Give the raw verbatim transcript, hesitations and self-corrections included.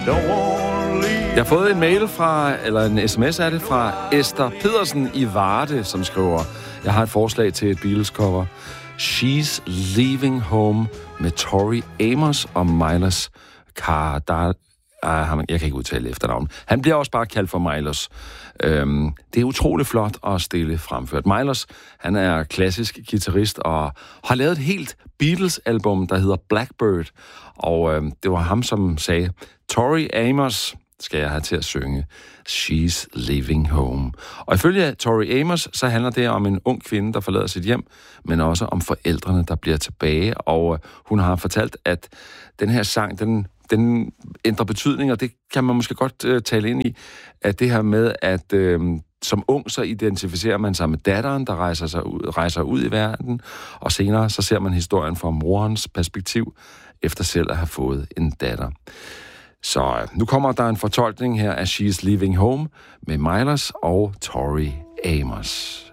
Jeg har fået en mail fra, eller en sms af det, fra Esther Pedersen i Varde, som skriver, jeg har et forslag til et Beatles-cover. She's Leaving Home med Tori Amos og Miles Kardar. Jeg kan ikke udtale efternavn. Han bliver også bare kaldt for Miles. Øhm, det er utrolig flot og stille fremført. Miles, han er klassisk guitarist og har lavet et helt Beatles-album, der hedder Blackbird. Og øhm, det var ham, som sagde, Tori Amos skal jeg have til at synge She's Leaving Home. Og ifølge Tori Amos, så handler det om en ung kvinde, der forlader sit hjem, men også om forældrene, der bliver tilbage. Og øh, hun har fortalt, at den her sang, den den ændrer betydning, og det kan man måske godt øh, tale ind i, at det her med, at øh, som ung, så identificerer man sig med datteren, der rejser, sig ud, rejser ud i verden, og senere så ser man historien fra morens perspektiv, efter selv at have fået en datter. Så øh, nu kommer der en fortolkning her af She's Leaving Home med Miles og Tori Amos.